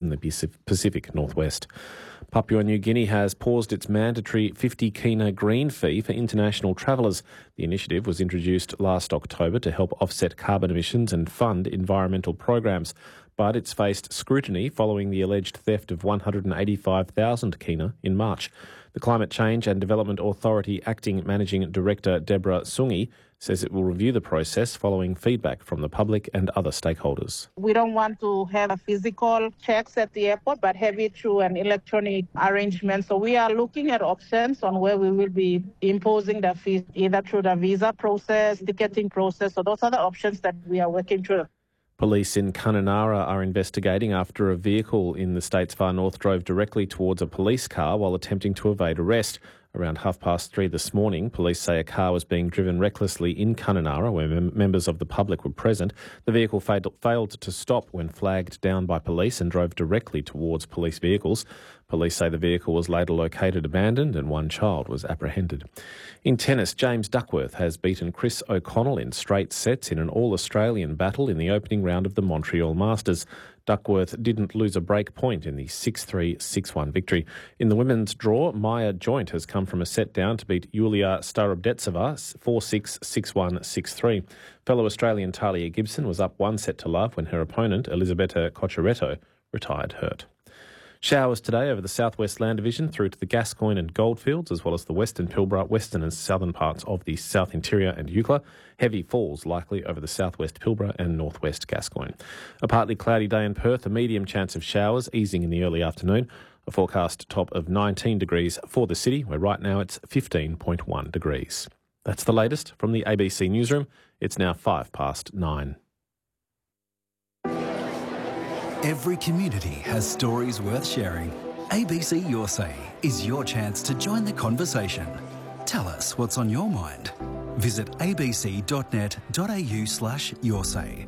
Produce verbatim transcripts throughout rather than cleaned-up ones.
in the Pacific Northwest. Papua New Guinea has paused its mandatory fifty kina green fee for international travellers. The initiative was introduced last October to help offset carbon emissions and fund environmental programs. But it's faced scrutiny following the alleged theft of one hundred eighty-five thousand kina in March. The Climate Change and Development Authority Acting Managing Director Deborah Sungi says it will review the process following feedback from the public and other stakeholders. We don't want to have a physical checks at the airport, but have it through an electronic arrangement. So we are looking at options on where we will be imposing the fees, either through the visa process, ticketing process. So those are the options that we are working through. Police in Kununurra are investigating after a vehicle in the state's far north drove directly towards a police car while attempting to evade arrest. Around half past three this morning, police say a car was being driven recklessly in Kununurra, where mem- members of the public were present. The vehicle failed, failed to stop when flagged down by police and drove directly towards police vehicles. Police say the vehicle was later located abandoned and one child was apprehended. In tennis, James Duckworth has beaten Chris O'Connell in straight sets in an all-Australian battle in the opening round of the Montreal Masters. Duckworth didn't lose a break point in the six three, six one victory. In the women's draw, Maya Joint has come from a set down to beat Yulia Starobdetsova four six, six one, six three. Fellow Australian Talia Gibson was up one set to love when her opponent, Elisabetta Cocciaretto, retired hurt. Showers today over the southwest land division through to the Gascoyne and Goldfields, as well as the western Pilbara, western and southern parts of the south interior and Eucla. Heavy falls likely over the southwest Pilbara and northwest Gascoyne. A partly cloudy day in Perth, a medium chance of showers easing in the early afternoon. A forecast top of nineteen degrees for the city, where right now it's fifteen point one degrees. That's the latest from the A B C Newsroom. It's now five past nine. Every community has stories worth sharing. A B C Your Say is your chance to join the conversation. Tell us what's on your mind. Visit abc.net.au slash your say.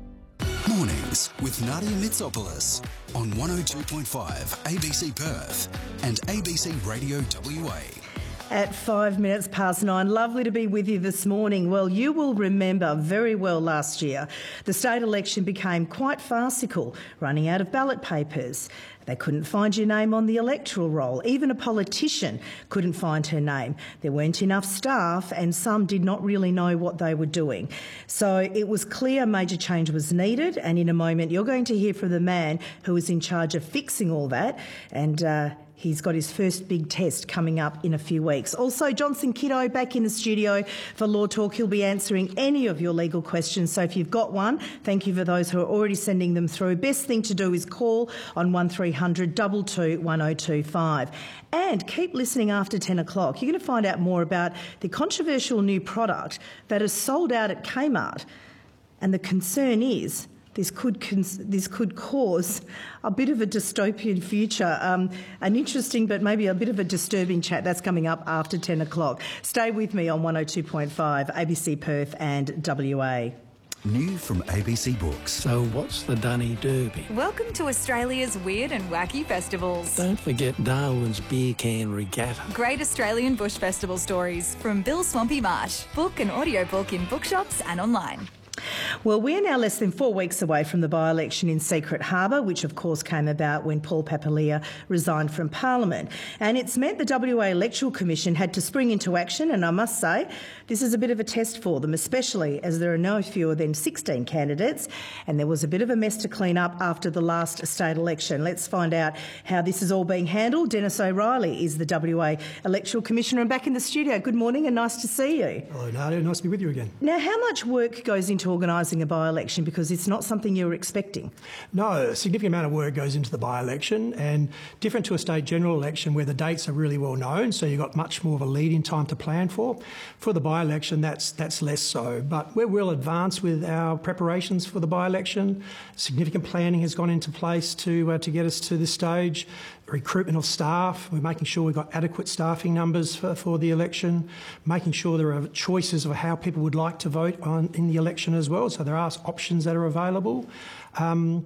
Mornings with Nadia Mitsopoulos on one oh two point five A B C Perth and A B C Radio W A. At five minutes past nine. Lovely to be with you this morning. Well, you will remember very well last year, the state election became quite farcical, running out of ballot papers. They couldn't find your name on the electoral roll. Even a politician couldn't find her name. There weren't enough staff and some did not really know what they were doing. So it was clear major change was needed, and in a moment you're going to hear from the man who was in charge of fixing all that, and uh, he's got his first big test coming up in a few weeks. Also, Johnson Kiddo back in the studio for Law Talk. He'll be answering any of your legal questions. So if you've got one, thank you for those who are already sending them through. Best thing to do is call on one three hundred, two two, one oh two five. And keep listening after ten o'clock. You're going to find out more about the controversial new product that is sold out at Kmart. And the concern is This could cons- this could cause a bit of a dystopian future. Um, an interesting but maybe a bit of a disturbing chat. That's coming up after ten o'clock. Stay with me on one oh two point five, A B C Perth and W A. New from A B C Books. So what's the Dunny Derby? Welcome to Australia's weird and wacky festivals. Don't forget Darwin's Beer Can Regatta. Great Australian Bush Festival stories from Bill Swampy Marsh. Book and audiobook in bookshops and online. Well, we're now less than four weeks away from the by-election in Secret Harbour, which of course came about when Paul Papalia resigned from Parliament. And it's meant the W A Electoral Commission had to spring into action, and I must say this is a bit of a test for them, especially as there are no fewer than sixteen candidates, and there was a bit of a mess to clean up after the last state election. Let's find out how this is all being handled. Dennis O'Reilly is the W A Electoral Commissioner and back in the studio. Good morning and nice to see you. Hello, Nadia. Nice to be with you again. Now, how much work goes into organising a by-election, because it's not something you were expecting? No, a significant amount of work goes into the by-election, and different to a state general election where the dates are really well known, so you've got much more of a lead-in time to plan for. For the by-election, that's that's less so, but we're well advanced with our preparations for the by-election. Significant planning has gone into place to uh, to get us to this stage. Recruitment of staff, we're making sure we've got adequate staffing numbers for, for the election, making sure there are choices of how people would like to vote on in the election as well, so there are options that are available. Um,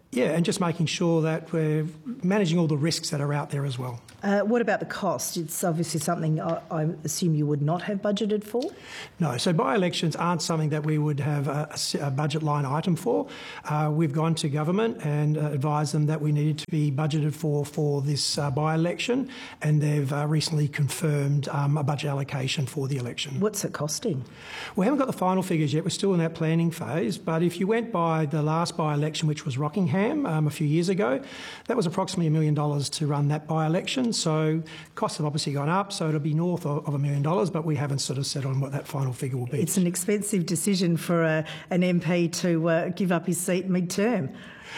Yeah, and just making sure that we're managing all the risks that are out there as well. Uh, what about the cost? It's obviously something I, I assume you would not have budgeted for? No, so by-elections aren't something that we would have a, a budget line item for. Uh, we've gone to government and uh, advised them that we needed to be budgeted for for this uh, by-election, and they've uh, recently confirmed um, a budget allocation for the election. What's it costing? We haven't got the final figures yet. We're still in that planning phase, but if you went by the last by-election, which was Rockingham um, a few years ago, that was approximately a million dollars to run that by-election. So costs have obviously gone up, so it'll be north of, of a million dollars, but we haven't sort of settled on what that final figure will be. It's an expensive decision for a, an M P to uh, give up his seat mid-term.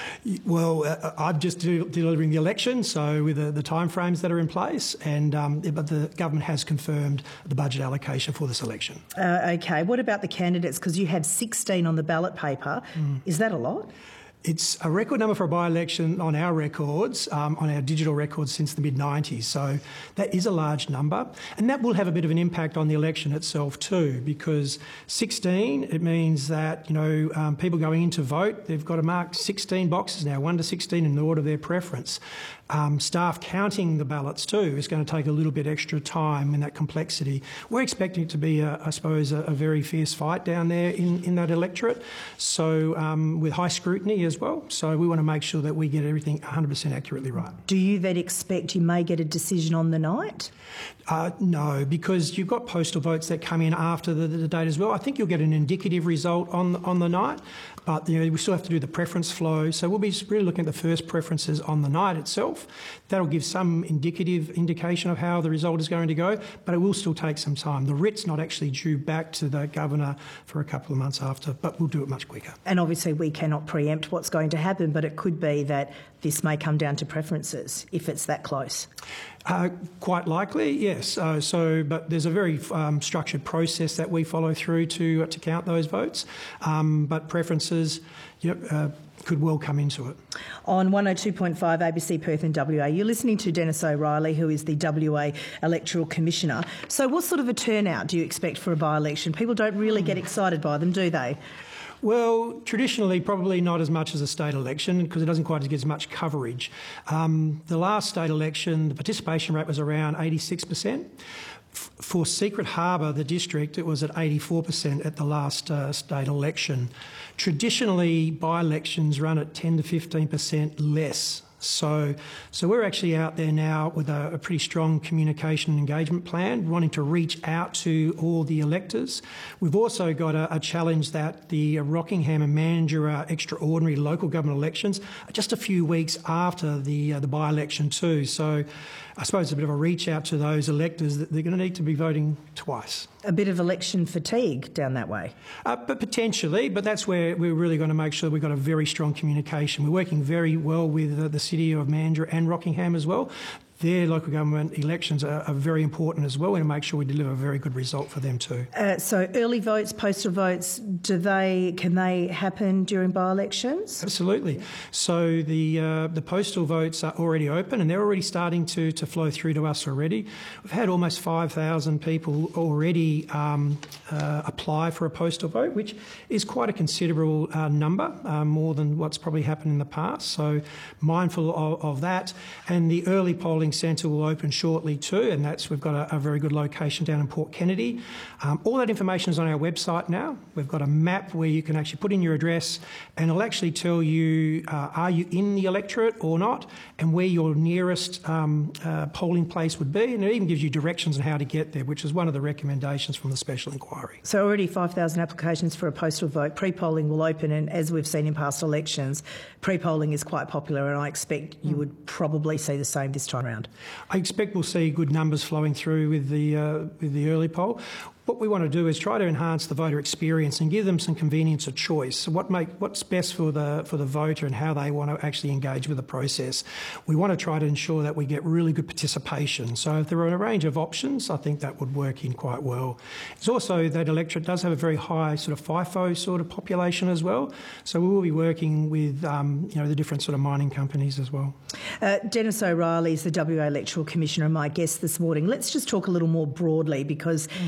Well, uh, I'm just do, delivering the election, so with the, the timeframes that are in place, and um, but the government has confirmed the budget allocation for this election. Uh, okay, what about the candidates? Because you have sixteen on the ballot paper. Mm. Is that a lot? It's a record number for a by-election on our records, um, on our digital records since the mid nineties. So that is a large number. And that will have a bit of an impact on the election itself too, because sixteen, it means that, you know, um, people going in to vote, they've got to mark sixteen boxes now, one to sixteen in the order of their preference. Um, staff counting the ballots too is going to take a little bit extra time in that complexity. We're expecting it to be, a, I suppose, a, a very fierce fight down there in, in that electorate, so um, with high scrutiny as well. So we want to make sure that we get everything one hundred percent accurately right. Do you then expect you may get a decision on the night? Uh, no, because you've got postal votes that come in after the, the date as well. I think you'll get an indicative result on on the night, but you know we still have to do the preference flow. So we'll be really looking at the first preferences on the night itself. That'll give some indicative indication of how the result is going to go, but it will still take some time. The writ's not actually due back to the governor for a couple of months after, but we'll do it much quicker. And obviously we cannot preempt what's going to happen, but it could be that this may come down to preferences if it's that close. Uh, quite likely, yes. Uh, so, but there's a very um, structured process that we follow through to uh, to count those votes. Um, but preferences, yep, uh, could well come into it. On one oh two point five A B C Perth and W A, you're listening to Dennis O'Reilly, who is the W A Electoral Commissioner. So, what sort of a turnout do you expect for a by-election? People don't really get excited by them, do they? Well, traditionally, probably not as much as a state election because it doesn't quite get as much coverage. Um, the last state election, the participation rate was around eighty-six percent. F- for Secret Harbour, the district, it was at eighty-four percent at the last uh, state election. Traditionally, by-elections run at ten to fifteen percent less. So, so we're actually out there now with a, a pretty strong communication and engagement plan, wanting to reach out to all the electors. We've also got a, a challenge that the Rockingham and Mandurah extraordinary local government elections are just a few weeks after the uh, the by-election too. So I suppose it's a bit of a reach out to those electors that they're going to need to be voting twice. A bit of election fatigue down that way? Uh, but potentially, but that's where we're really going to make sure we've got a very strong communication. We're working very well with uh, the City of Mandurah and Rockingham as well. Their local government elections are, are very important as well, and to make sure we deliver a very good result for them too. Uh, so early votes, postal votes, do they can they happen during by-elections? Absolutely. So the uh, the postal votes are already open, and they're already starting to to flow through to us already. We've had almost five thousand people already um, uh, apply for a postal vote, which is quite a considerable uh, number, uh, more than what's probably happened in the past. So mindful of, of that, and the early polling centre will open shortly too, and that's we've got a, a very good location down in Port Kennedy. Um, all that information is on our website now. We've got a map where you can actually put in your address, and it'll actually tell you uh, are you in the electorate or not, and where your nearest um, uh, polling place would be, and it even gives you directions on how to get there, which is one of the recommendations from the special inquiry. So already five thousand applications for a postal vote. Pre-polling will open, and as we've seen in past elections, pre-polling is quite popular, and I expect you would probably see the same this time around. I expect we'll see good numbers flowing through with the uh, with the early poll. What we want to do is try to enhance the voter experience and give them some convenience of choice. So what make what's best for the for the voter and how they want to actually engage with the process. We want to try to ensure that we get really good participation. So if there are a range of options, I think that would work in quite well. It's also that electorate does have a very high sort of FIFO sort of population as well. So we will be working with um, you know the different sort of mining companies as well. Uh, Dennis O'Reilly is the W A Electoral Commissioner and my guest this morning. Let's just talk a little more broadly because mm. you've had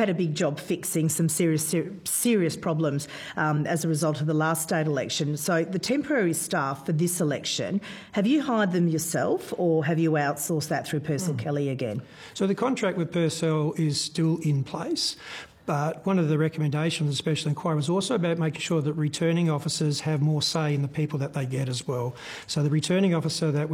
had a big job fixing some serious, ser- serious problems um, as a result of the last state election. So the temporary staff for this election, have you hired them yourself or have you outsourced that through Purcell mm. Kelly again? So the contract with Purcell is still in place. But one of the recommendations of the Special Inquiry was also about making sure that returning officers have more say in the people that they get as well. So the returning officer that we